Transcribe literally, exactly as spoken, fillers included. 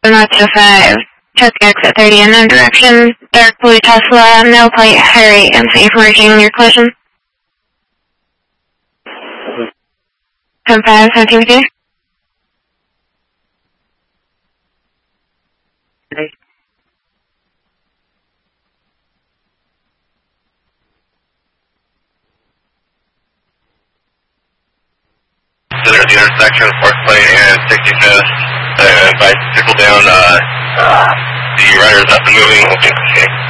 Mazda five, took exit thirty in that direction, dark blue Tesla, no plate, high rate, and safe working on your collision. ten five, seventeen with you. Consider the intersection, fourth plate and sixty-fifth, uh, bicycle down, uh, the rider's up and moving, okay.